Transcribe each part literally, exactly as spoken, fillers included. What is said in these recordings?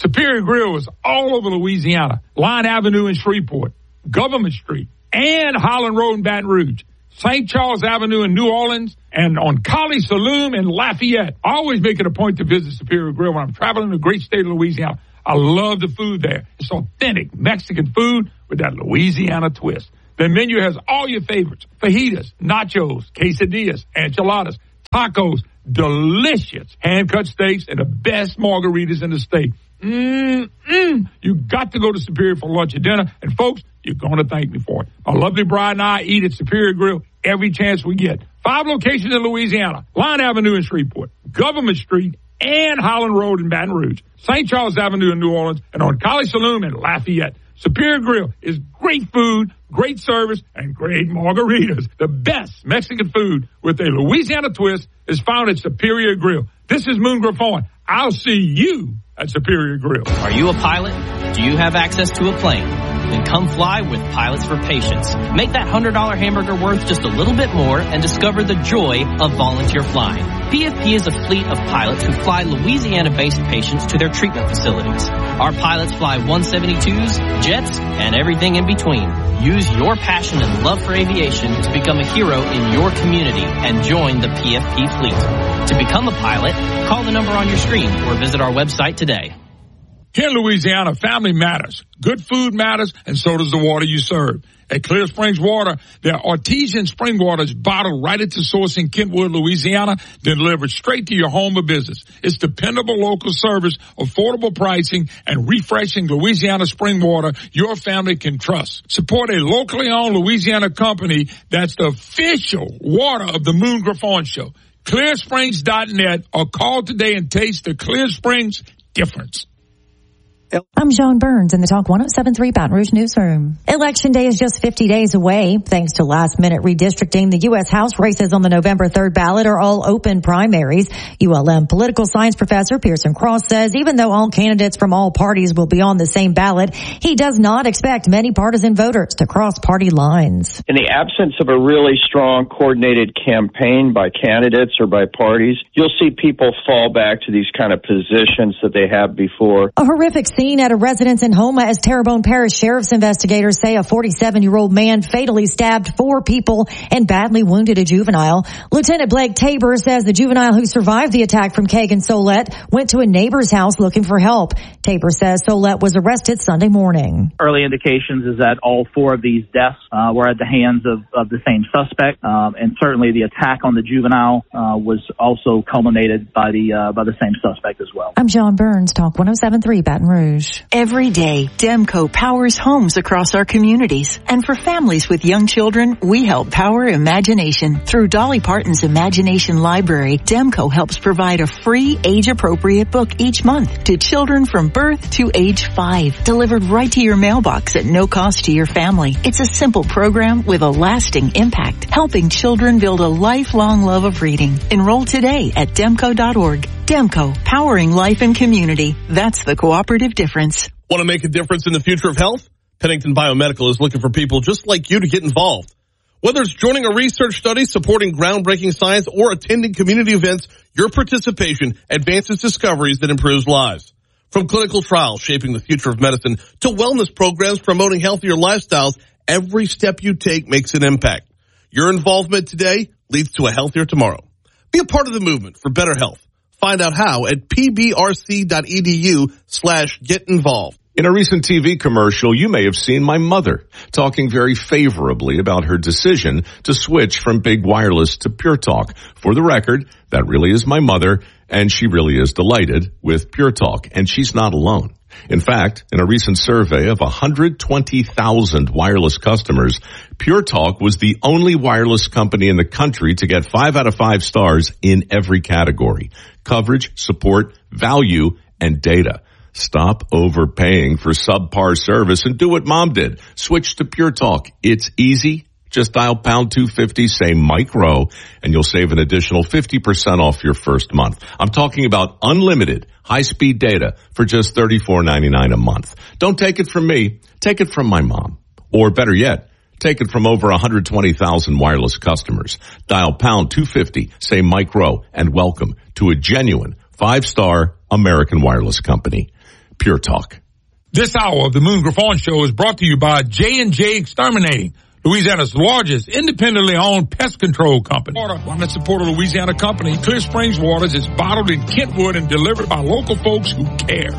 Superior Grill is all over Louisiana. Line Avenue in Shreveport, Government Street, and Holland Road in Baton Rouge. Saint Charles Avenue in New Orleans, and on Collie Saloon in Lafayette. I always make it a point to visit Superior Grill when I'm traveling the great state of Louisiana. I love the food there. It's authentic Mexican food with that Louisiana twist. The menu has all your favorites: fajitas, nachos, quesadillas, enchiladas, tacos, delicious hand-cut steaks, and the best margaritas in the state. Mm-mm. You got to go to Superior for lunch or dinner. And, folks, you're going to thank me for it. My lovely bride and I eat at Superior Grill every chance we get. Five locations in Louisiana: Line Avenue in Shreveport, Government Street, and Holland Road in Baton Rouge, Saint Charles Avenue in New Orleans, and on Collie Saloon in Lafayette. Superior Grill is great food, great service, and great margaritas. The best Mexican food with a Louisiana twist is found at Superior Grill. This is Moon Griffon. I'll see you at Superior Grill. Are you a pilot? Do you have access to a plane? Then come fly with Pilots for Patients. Make that one hundred dollars hamburger worth just a little bit more and discover the joy of volunteer flying. P F P is a fleet of pilots who fly Louisiana-based patients to their treatment facilities. Our pilots fly one seventy-twos, jets, and everything in between. Use your passion and love for aviation to become a hero in your community and join the P F P fleet. To become a pilot, call the number on your screen or visit our website today. Here in Louisiana, family matters. Good food matters, and so does the water you serve. At Clear Springs Water, their artesian spring water is bottled right at the source in Kentwood, Louisiana, then delivered straight to your home or business. It's dependable local service, affordable pricing, and refreshing Louisiana spring water your family can trust. Support a locally owned Louisiana company that's the official water of the Moon Griffon Show. clear springs dot net, or call today and taste the Clear Springs difference. I'm Joan Burns in the Talk one oh seven point three Baton Rouge Newsroom. Election day is just fifty days away. Thanks to last-minute redistricting, the U S House races on the November third ballot are all open primaries. U L M political science professor Pearson Cross says even though all candidates from all parties will be on the same ballot, he does not expect many partisan voters to cross party lines. In the absence of a really strong, coordinated campaign by candidates or by parties, you'll see people fall back to these kind of positions that they have before. A horrific scene at a residence in Houma as Terrebonne Parish Sheriff's investigators say a forty-seven-year-old man fatally stabbed four people and badly wounded a juvenile. Lieutenant Blake Tabor says the juvenile who survived the attack from Kagan Solette went to a neighbor's house looking for help. Tabor says Solette was arrested Sunday morning. Early indications is that all four of these deaths uh, were at the hands of, of the same suspect, um, and certainly the attack on the juvenile uh, was also culminated by the uh, by the same suspect as well. I'm Joan Burns, Talk one oh seven point three Baton Rouge. Every day, Demco powers homes across our communities. And for families with young children, we help power imagination. Through Dolly Parton's Imagination Library, Demco helps provide a free, age-appropriate book each month to children from birth to age five, delivered right to your mailbox at no cost to your family. It's a simple program with a lasting impact, helping children build a lifelong love of reading. Enroll today at demco dot org. Demco, powering life and community. That's the cooperative difference. Want to make a difference in the future of health? Pennington Biomedical is looking for people just like you to get involved. Whether it's joining a research study, supporting groundbreaking science, or attending community events, your participation advances discoveries that improves lives. From clinical trials shaping the future of medicine to wellness programs promoting healthier lifestyles, every step you take makes an impact. Your involvement today leads to a healthier tomorrow. Be a part of the movement for better health. Find out how at pbrc.edu slash get involved. In a recent T V commercial, you may have seen my mother talking very favorably about her decision to switch from Big Wireless to Pure Talk. For the record, that really is my mother, and she really is delighted with Pure Talk, and she's not alone. In fact, in a recent survey of one hundred twenty thousand wireless customers, Pure Talk was the only wireless company in the country to get five out of five stars in every category: coverage, support, value, and data. Stop overpaying for subpar service and do what Mom did. Switch to Pure Talk. It's easy. Just dial pound two fifty, say micro, and you'll save an additional fifty percent off your first month. I'm talking about unlimited high-speed data for just thirty-four ninety-nine a month. Don't take it from me. Take it from my mom. Or better yet, take it from over one hundred twenty thousand wireless customers. Dial pound two fifty, say micro, and welcome to a genuine five-star American wireless company. Pure Talk. This hour of the Moon Griffon Show is brought to you by J and J Exterminating, Louisiana's largest independently owned pest control company. Water, one that support a Louisiana company, Clear Springs Waters, is bottled in Kentwood and delivered by local folks who care.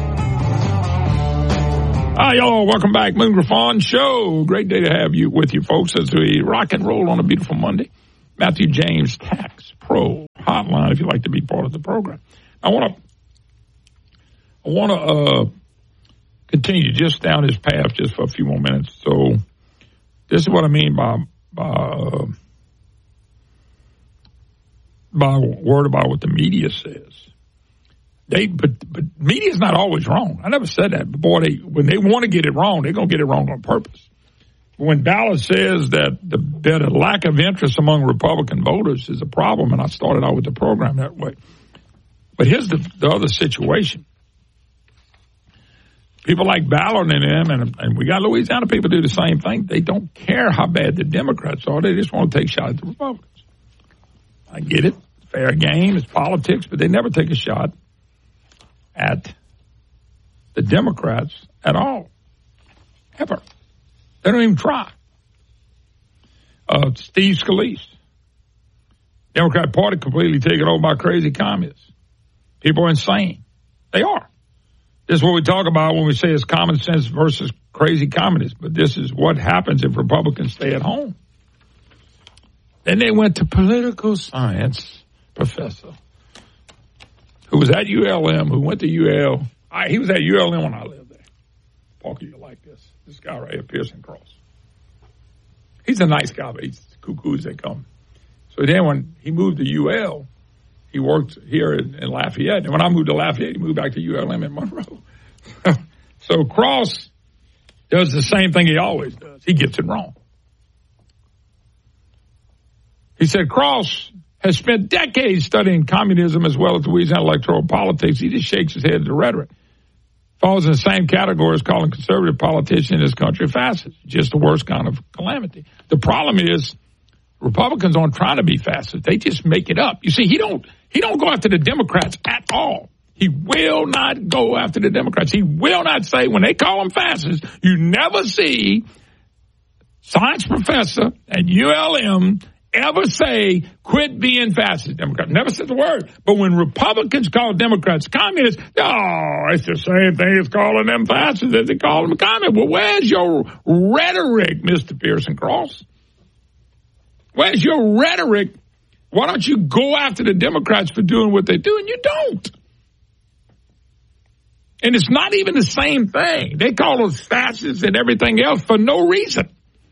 Hi, y'all. Welcome back. Moon Griffon Show. Great day to have you with you folks as we rock and roll on a beautiful Monday. Matthew James Tax Pro Hotline if you'd like to be part of the program. I want to, I want to, uh, continue just down this path just for a few more minutes. So this is what I mean by, by, uh, by word about what the media says. They, but, but media is not always wrong. I never said that. But boy, they, when they want to get it wrong, they're going to get it wrong on purpose. When Ballard says that the, that a lack of interest among Republican voters is a problem, and I started out with the program that way. But here's the, the other situation. People like Ballard and them, and, and we got Louisiana people do the same thing. They don't care how bad the Democrats are. They just want to take shots at the Republicans. I get it. Fair game. It's politics, but they never take a shot at the Democrats at all. Ever. They don't even try. Uh, Steve Scalise. Democrat Party completely taken over by crazy communists. People are insane. They are. This is what we talk about when we say it's common sense versus crazy communists. But this is what happens if Republicans stay at home. Then they went to political science professor who was at U L M, who went to U L. I, he was at U L M when I lived there. Parker, you like this. This guy right here, Pearson Cross. He's a nice guy, but he's cuckoo as they come. So then when he moved to U L, he worked here in, in Lafayette. And when I moved to Lafayette, he moved back to U L M in Monroe. So Cross does the same thing he always does. He gets it wrong. He said Cross has spent decades studying communism as well as Louisiana electoral politics. He just shakes his head at the rhetoric. Falls in the same category as calling conservative politicians in this country fascists. Just the worst kind of calamity. The problem is Republicans aren't trying to be fascists. They just make it up. You see, he don't he don't go after the Democrats at all. He will not go after the Democrats. He will not say when they call them fascists, you never see science professor at U L M ever say, quit being fascist, Democrat. Never said the word. But when Republicans call Democrats communists, oh, it's the same thing as calling them fascists as they call them communists. Well, where's your rhetoric, Mister Pearson Cross? Where's your rhetoric? Why don't you go after the Democrats for doing what they do? And you don't. And it's not even the same thing. They call us fascists and everything else for no reason.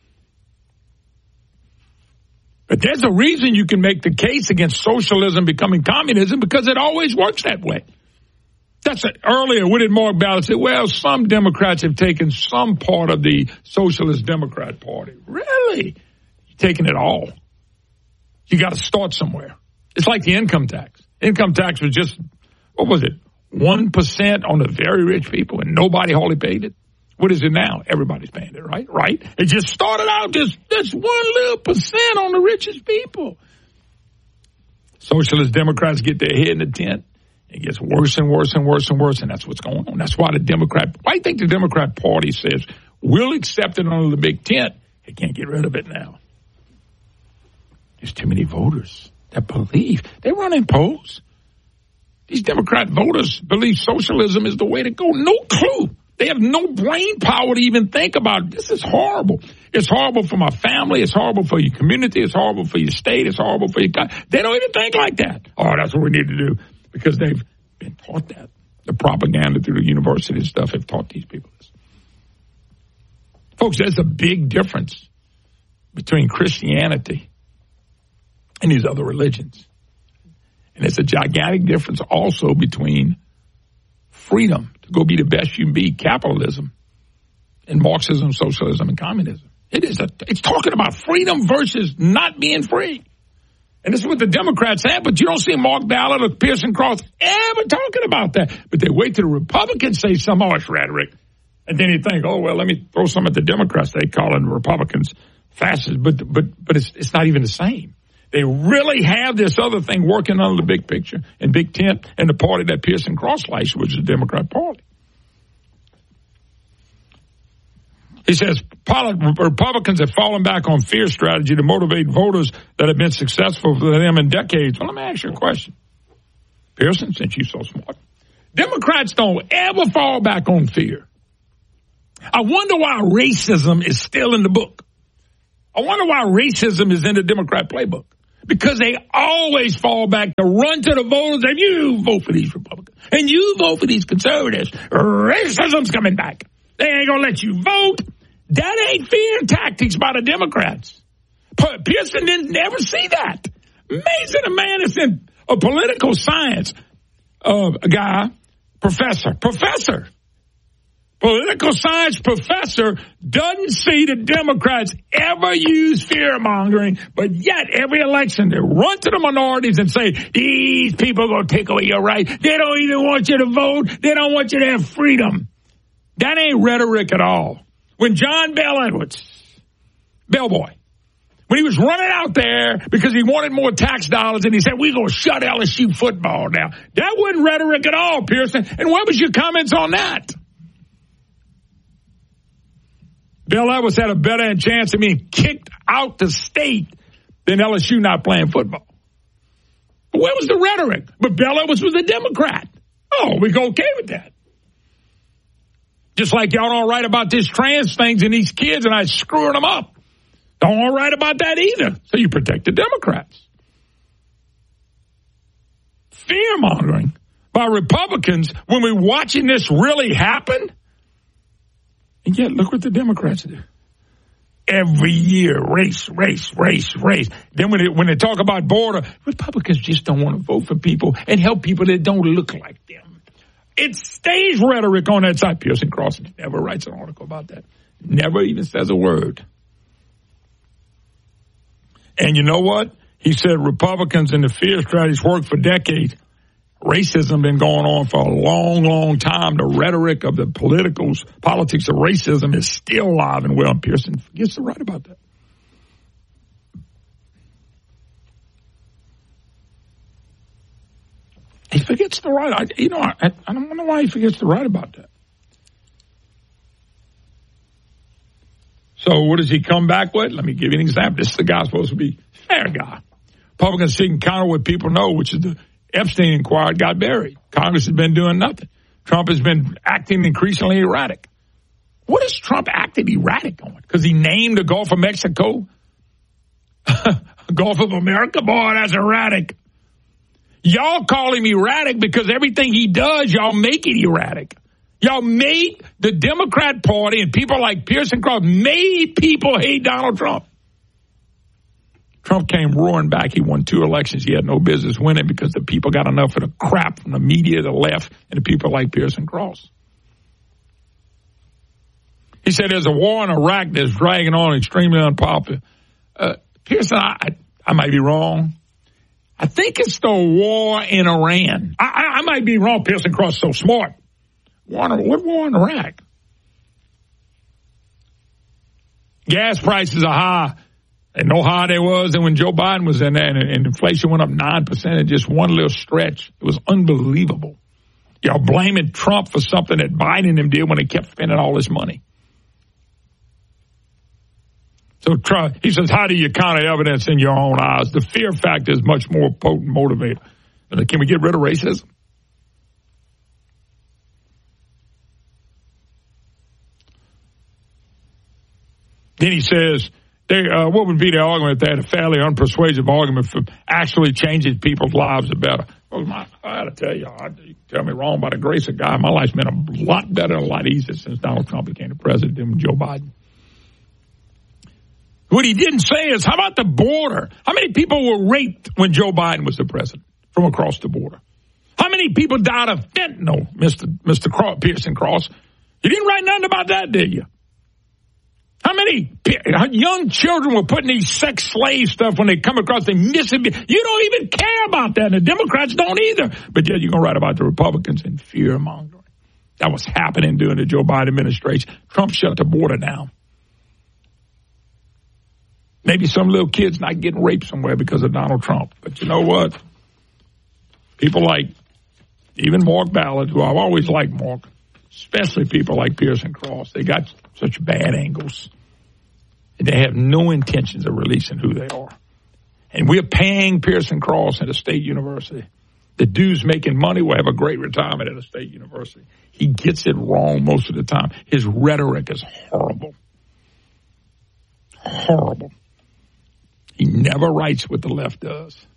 But there's a reason you can make the case against socialism becoming communism because it always works that way. That's it. Earlier, what did Mark Ballard say? Well, some Democrats have taken some part of the Socialist Democrat Party. Really? You're taking it all. You got to start somewhere. It's like the income tax. Income tax was just, what was it, one percent on the very rich people and nobody hardly paid it? What is it now? Everybody's paying it, right? Right? It just started out just, just one little percent on the richest people. Socialist Democrats get their head in the tent. It gets worse and worse and worse and worse, and that's what's going on. That's why the Democrat, why do you think the Democrat Party says, we'll accept it under the big tent? They can't get rid of it now. There's too many voters that believe. They run in polls. These Democrat voters believe socialism is the way to go. No clue. They have no brain power to even think about it. This is horrible. It's horrible for my family. It's horrible for your community. It's horrible for your state. It's horrible for your country. They don't even think like that. Oh, that's what we need to do because they've been taught that. The propaganda through the university and stuff have taught these people this. Folks, there's a big difference between Christianity and these other religions. And it's a gigantic difference also between freedom to go be the best you can be, capitalism, and Marxism, socialism, and communism. It is a, it's talking about freedom versus not being free. And this is what the Democrats have, but you don't see Mark Ballard or Pearson Cross ever talking about that. But they wait till the Republicans say some harsh rhetoric, and then you think, oh, well, let me throw some at the Democrats. They calling the Republicans fascists, but but but it's it's not even the same. They really have this other thing working under the big picture and big tent and the party that Pearson Cross likes, which is the Democrat Party. He says Republicans have fallen back on fear strategy to motivate voters that have been successful for them in decades. Well, let me ask you a question. Pearson, since you're so smart. Democrats don't ever fall back on fear. I wonder why racism is still in the book. I wonder why racism is in the Democrat playbook. Because they always fall back to run to the voters and you vote for these Republicans. And you vote for these conservatives. Racism's coming back. They ain't going to let you vote. That ain't fear tactics by the Democrats. Pearson didn't never see that. Amazing, a man is in a political science uh, guy, professor, professor. Political science professor doesn't see the Democrats ever use fear-mongering, but yet every election they run to the minorities and say, these people are going to take away your right. They don't even want you to vote. They don't want you to have freedom. That ain't rhetoric at all. When John Bell Edwards, Bellboy, when he was running out there because he wanted more tax dollars and he said, we're going to shut L S U football now. That wasn't rhetoric at all, Pearson. And what was your comments on that? Bill Edwards had a better chance of being kicked out the state than L S U not playing football. Where was the rhetoric? But Bill Edwards was a Democrat. Oh, we go okay with that. Just like y'all don't write about this trans things and these kids and I screwing them up. Don't write about that either. So you protect the Democrats. Fear-mongering by Republicans when we're watching this really happen. And yet, look what the Democrats do. Every year, race, race, race, race. Then when they, when they talk about border, Republicans just don't want to vote for people and help people that don't look like them. It stays rhetoric on that side. Pearson Cross never writes an article about that. Never even says a word. And you know what? He said Republicans and the fear strategies worked for decades. Racism been going on for a long, long time. The rhetoric of the politicals, politics of racism is still alive and well. And Pearson forgets to write about that. He forgets to write. I, you know, I, I don't know why he forgets to write about that. So what does he come back with? Let me give you an example. This is the guy supposed to be a fair guy. Republicans seek counter what people know, which is the Epstein inquiry got buried. Congress has been doing nothing. Trump has been acting increasingly erratic. What is Trump acting erratic on? Because he named the Gulf of Mexico? Gulf of America? Boy, that's erratic. Y'all call him erratic because everything he does, y'all make it erratic. Y'all made the Democrat Party and people like Pearson Cross made people hate Donald Trump. Trump came roaring back. He won two elections he had no business winning because the people got enough of the crap from the media, the left, and the people like Pearson Cross. He said there's a war in Iraq that's dragging on, extremely unpopular. Uh, Pearson, I, I, I might be wrong. I think it's the war in Iran. I, I, I might be wrong. Pearson Cross is so smart. War in, what war in Iraq? Gas prices are high. And no higher they was than when Joe Biden was in there, and, and inflation went up nine percent in just one little stretch. It was unbelievable. Y'all blaming Trump for something that Biden and them did when they kept spending all this money. So Trump, he says, how do you counter evidence in your own eyes? The fear factor is much more potent motivator. Can we get rid of racism? Then he says, They, uh, what would be the argument if they had a fairly unpersuasive argument for actually changing people's lives to better? Well, my, I got to tell you, I, you tell me wrong by the grace of God, my life's been a lot better and a lot easier since Donald Trump became the president than Joe Biden. What he didn't say is, how about the border? How many people were raped when Joe Biden was the president from across the border? How many people died of fentanyl, Mister Mister Cross, Pearson Cross? You didn't write nothing about that, did you? How many young children were putting these sex slave stuff when they come across, they miss it? You don't even care about that, and the Democrats don't either. But yet you're going to write about the Republicans and fear-mongering. That was happening during the Joe Biden administration. Trump shut the border down. Maybe some little kid's not getting raped somewhere because of Donald Trump. But you know what? People like even Mark Ballard, who I've always liked Mark, especially people like Pearson Cross. They got such bad angles. They have no intentions of releasing who they are. And we're paying Pearson Cross at a state university. The dude's making money, will have a great retirement at a state university. He gets it wrong most of the time. His rhetoric is horrible. Horrible. He never writes what the left does.